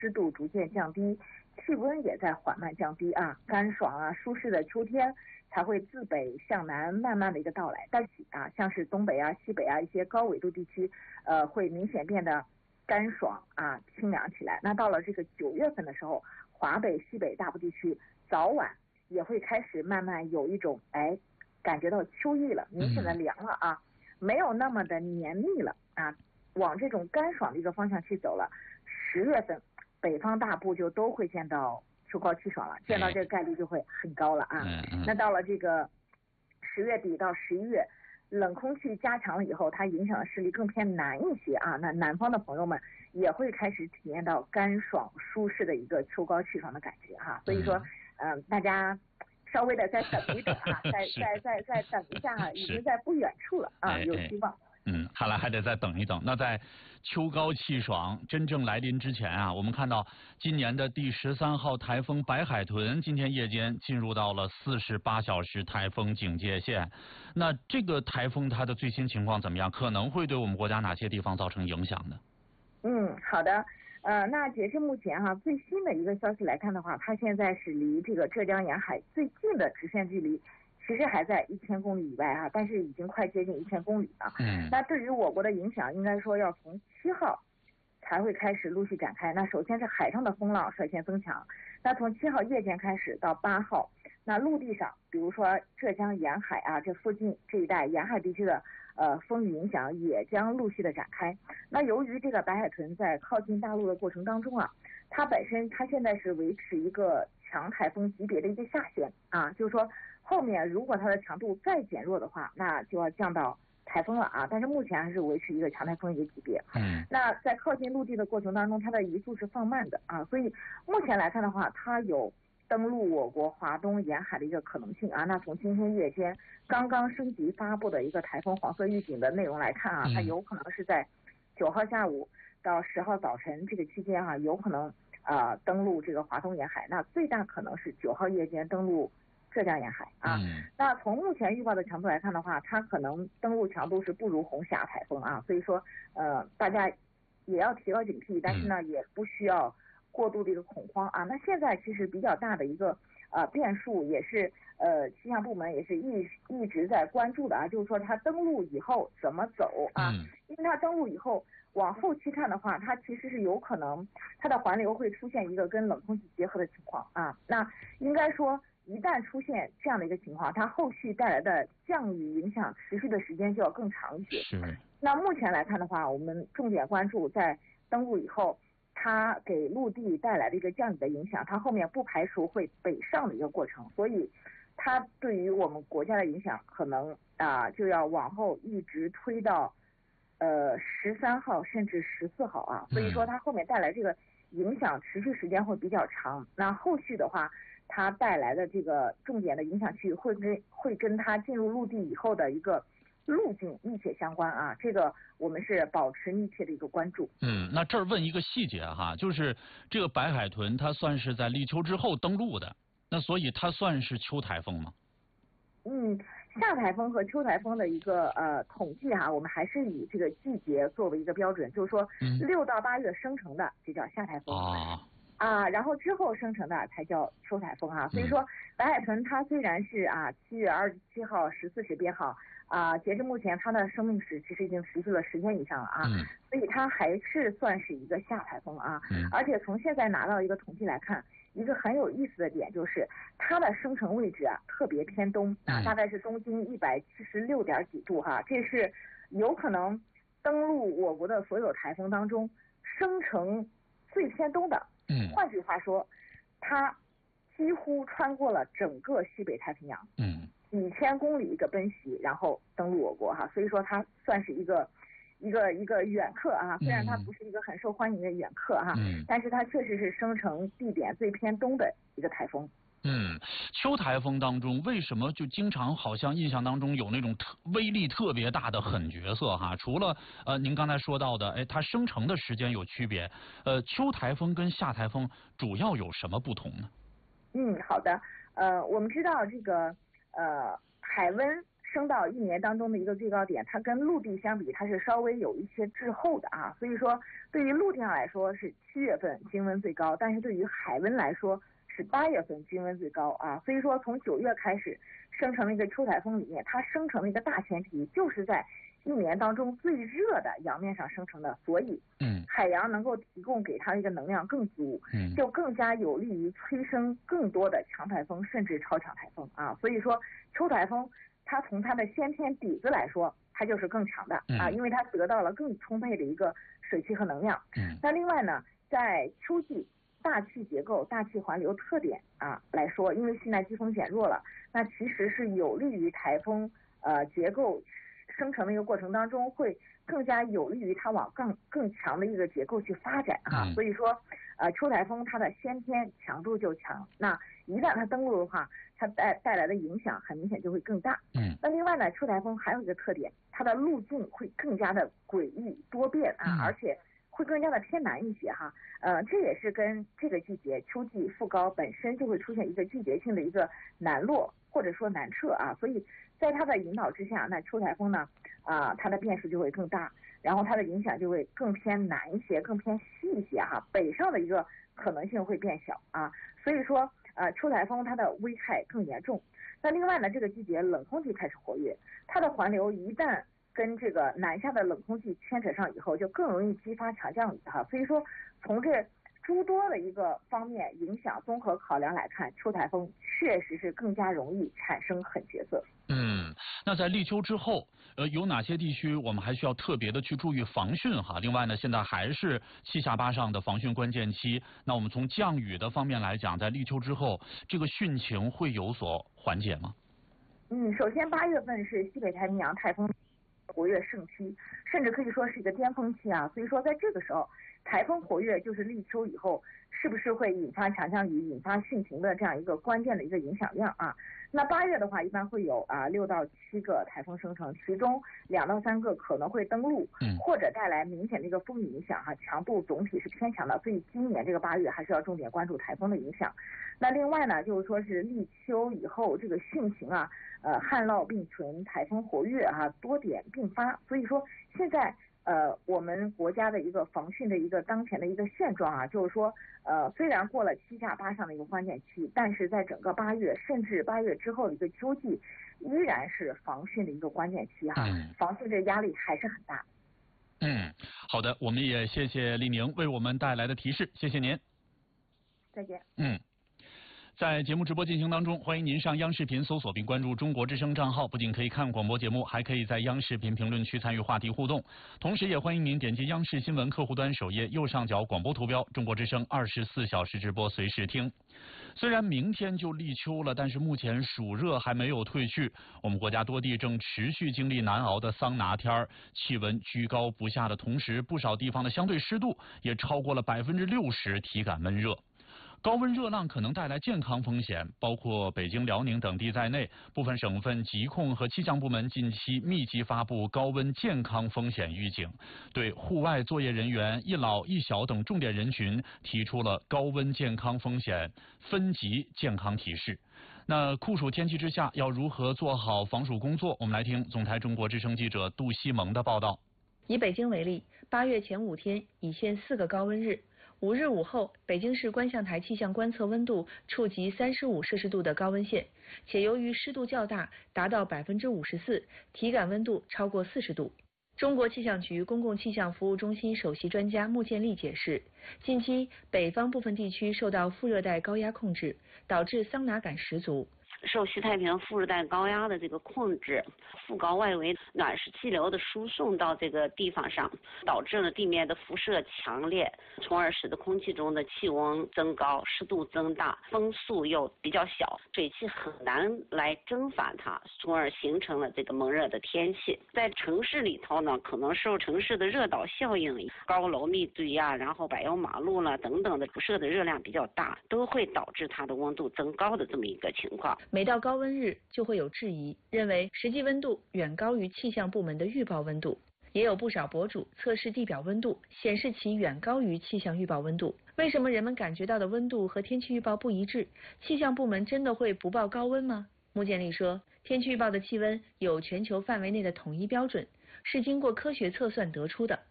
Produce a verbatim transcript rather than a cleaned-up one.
湿度逐渐降低，气温也在缓慢降低啊，干爽啊舒适的秋天才会自北向南慢慢的一个到来。但是啊，像是东北啊、西北啊一些高纬度地区，呃，会明显变得干爽啊、清凉起来。那到了这个九月份的时候，华北、西北大部地区早晚也会开始慢慢有一种哎，感觉到秋意了，明显的凉了啊，没有那么的黏腻了啊，往这种干爽的一个方向去走了。十月份，北方大部就都会见到秋高气爽了，见到这个概率就会很高了啊。那到了这个十月底到十一月，冷空气加强了以后，它影响的势力更偏南一些啊。那南方的朋友们也会开始体验到干爽舒适的一个秋高气爽的感觉哈、啊。所以说，嗯、呃，大家稍微的再等一等啊，再再再再等一下啊，已经在不远处了啊，有希望。 嗯，看来还得再等一等。那在秋高气爽真正来临之前啊，我们看到今年的第十三号台风白海豚今天夜间进入到了四十八小时台风警戒线。那这个台风它的最新情况怎么样？可能会对我们国家哪些地方造成影响呢？ 嗯，好的。呃，那截至目前哈、啊，最新的一个消息来看的话，它现在是离这个浙江沿海最近的直线距离。其实还在一千公里以外啊，但是已经快接近一千公里了。嗯，那对于我国的影响，应该说要从七号才会开始陆续展开。那首先是海上的风浪率先增强，那从七号夜间开始到八号，那陆地上，比如说浙江沿海啊这附近这一带沿海地区的呃风雨影响也将陆续的展开。那由于这个白海豚在靠近大陆的过程当中啊，它本身它现在是维持一个强台风级别的一个下限啊，就是说。后面如果它的强度再减弱的话，那就要降到台风了啊。但是目前还是维持一个强台风一个级别。嗯。那在靠近陆地的过程当中，它的移速是放慢的啊，所以目前来看的话，它有登陆我国华东沿海的一个可能性啊。那从今天夜间刚刚升级发布的一个台风黄色预警的内容来看啊，它有可能是在九号下午到十号早晨这个期间啊，有可能啊、呃、登陆这个华东沿海。那最大可能是九号夜间登陆浙江沿海啊，嗯、那从目前预报的强度来看的话，它可能登陆强度是不如红霞台风啊，所以说呃大家也要提高警惕，但是呢也不需要过度的一个恐慌啊。那现在其实比较大的一个呃变数也是呃气象部门也是一一直在关注的啊，就是说它登陆以后怎么走啊？嗯、因为它登陆以后往后期看的话，它其实是有可能它的环流会出现一个跟冷空气结合的情况啊，那应该说。一旦出现这样的一个情况，它后续带来的降雨影响持续的时间就要更长一些。是。那目前来看的话，我们重点关注在登陆以后，它给陆地带来的一个降雨的影响，它后面不排除会北上的一个过程，所以它对于我们国家的影响可能啊、呃、就要往后一直推到呃十三号甚至十四号啊，所以说它后面带来这个影响持续时间会比较长。那后续的话。它带来的这个重点的影响区域会跟会跟它进入陆地以后的一个路径密切相关啊，这个我们是保持密切的一个关注。 嗯，那这儿问一个细节哈，就是这个白海豚它算是在立秋之后登陆的，那所以它算是秋台风吗？ 嗯，夏台风和秋台风的一个呃统计哈，我们还是以这个季节作为一个标准，就是说六到八月生成的就叫夏台风。哦。啊，然后之后生成的才叫秋台风啊，所以说白海豚它虽然是啊七月二十七号十四时编号啊，截至目前它的生命史其实已经持续了十天以上了啊，嗯、所以它还是算是一个夏台风啊，嗯、而且从现在拿到一个统计来看，一个很有意思的点就是它的生成位置啊特别偏东啊，大概是东经一百七十六点几度哈，这是有可能登陆我国的所有台风当中生成最偏东的。嗯，换句话说，它几乎穿过了整个西北太平洋，嗯，几千公里一个奔袭，然后登陆我国哈，所以说它算是一个一个一个远客啊，虽然它不是一个很受欢迎的远客哈，嗯，但是它确实是生成地点最偏东的一个台风。 嗯，秋台风当中为什么就经常好像印象当中有那种特威力特别大的狠角色哈？除了呃您刚才说到的，哎，它生成的时间有区别，呃，秋台风跟夏台风主要有什么不同呢？ 嗯，好的，呃，我们知道这个呃海温升到一年当中的一个最高点，它跟陆地相比，它是稍微有一些滞后的啊。所以说，对于陆地上来说是七月份均温最高，但是对于海温来说是八月份均温最高啊。所以说，从九月开始生成了一个秋台风里面，它生成的一个大前提就是在一年当中最热的洋面上生成的，所以， 嗯， 海洋能够提供给它的一个能量更足， 嗯， 就更加有利于催生更多的强台风甚至超强台风啊。所以说，秋台风它从它的先天底子来说，它就是更强的啊，因为它得到了更充沛的一个水汽和能量。 嗯， 那另外呢，在秋季大气结构、大气环流特点啊来说，因为西南季风减弱了，那其实是有利于台风呃结构生成的一个过程当中，会更加有利于它往更更强的一个结构去发展哈、啊嗯。所以说，呃，秋台风它的先天强度就强，那一旦它登陆的话，它带带来的影响很明显就会更大。 嗯。 那另外呢，秋台风还有一个特点，它的路径会更加的诡异多变啊， 嗯、 而且会更加的偏南一些哈。呃，这也是跟这个季节秋季副高本身就会出现一个季节性的一个南落或者说南撤啊，所以在它的引导之下，那秋台风呢，啊、呃，它的变数就会更大，然后它的影响就会更偏南一些，更偏西一些哈、啊，北上的一个可能性会变小啊，所以说呃，秋台风它的危害更严重。那另外呢，这个季节冷空气开始活跃，它的环流一旦跟这个南下的冷空气牵扯上以后，就更容易激发强降雨哈、啊，所以说从这诸多的一个方面影响综合考量来看，秋台风确实是更加容易产生狠角色。 嗯，那在立秋之后，呃，有哪些地区我们还需要特别的去注意防汛哈？另外呢，现在还是七下八上的防汛关键期，那我们从降雨的方面来讲，在立秋之后，这个汛情会有所缓解吗？ 嗯，首先八月份是西北太平洋台风活跃盛期，甚至可以说是一个巅峰期啊，所以说在这个时候，台风活跃就是立秋以后是不是会引发强降雨、引发汛情的这样一个关键的一个影响量啊。那八月的话，一般会有啊六到七个台风生成，其中两到三个可能会登陆，或者带来明显的一个风雨影响哈、啊，强度总体是偏强的，所以今年这个八月还是要重点关注台风的影响。那另外呢，就是说是立秋以后这个汛情啊，呃旱涝并存，台风活跃啊，多点并发，所以说现在。呃，我们国家的一个防汛的一个当前的一个现状啊，就是说，呃，虽然过了七下八上的一个关键期，但是在整个八月甚至八月之后的一个秋季，依然是防汛的一个关键期哈， 嗯、 防汛这压力还是很大。 嗯，好的，我们也谢谢丽宁为我们带来的提示，谢谢您。 再见。 嗯。在节目直播进行当中，欢迎您上央视频搜索并关注中国之声账号，不仅可以看广播节目，还可以在央视频评论区参与话题互动。同时也欢迎您点击央视新闻客户端首页右上角广播图标，中国之声二十四小时直播随时听。虽然明天就立秋了，但是目前暑热还没有退去，我们国家多地正持续经历难熬的桑拿天儿，气温居高不下的同时，不少地方的相对湿度也超过了百分之六十，体感闷热。高温热浪可能带来健康风险，包括北京、辽宁等地在内，部分省份疾控和气象部门近期密集发布高温健康风险预警，对户外作业人员、一老一小等重点人群提出了高温健康风险分级健康提示。那酷暑天气之下，要如何做好防暑工作？我们来听总台中国之声记者杜西蒙的报道。 以北京为例，八月前五天已现四个高温日。五日午后，北京市观象台气象观测温度触及三十五摄氏度的高温线，且由于湿度较大，达到百分之五十四，体感温度超过四十度。中国气象局公共气象服务中心首席专家穆建立解释，近期北方部分地区受到副热带高压控制，导致桑拿感十足。 受西太平洋副热带高压的这个控制，副高外围暖湿气流的输送到这个地方上，导致了地面的辐射强烈，从而使得空气中的气温增高，湿度增大，风速又比较小，水汽很难来蒸发它，从而形成了这个闷热的天气。在城市里头呢，可能受城市的热岛效应，高楼密集呀、啊，然后柏油马路啦等等的辐射的热量比较大，都会导致它的温度增高的这么一个情况。 每到高温日就会有质疑，认为实际温度远高于气象部门的预报温度，也有不少博主测试地表温度，显示其远高于气象预报温度。为什么人们感觉到的温度和天气预报不一致？气象部门真的会不报高温吗？穆建立说， 天气预报的气温有全球范围内的统一标准，是经过科学测算得出的。